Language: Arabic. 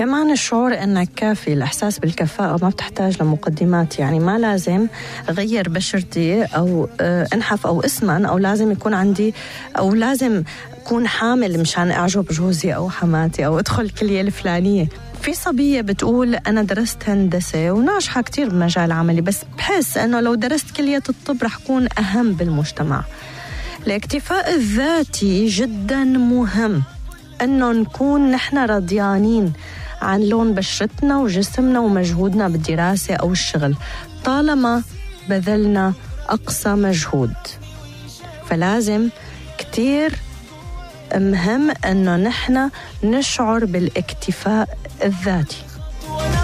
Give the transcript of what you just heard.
كمان الشعور أنك كافي، الإحساس بالكفاءة ما بتحتاج لمقدمات. يعني ما لازم أغير بشرتي أو أنحف أو أسمن، أو لازم يكون عندي، أو لازم أكون حامل مشان أعجب جوزي أو حماتي أو أدخل الكلية الفلانية. في صبية بتقول أنا درست هندسة وناجحة كتير بمجال عملي، بس بحس أنه لو درست كلية الطب رح أكون أهم بالمجتمع. الاكتفاء الذاتي جدا مهم، أنه نكون نحن رضيانين عن لون بشرتنا وجسمنا ومجهودنا بالدراسة أو الشغل طالما بذلنا أقصى مجهود. فلازم كتير مهم أنه نحن نشعر بالاكتفاء الذاتي.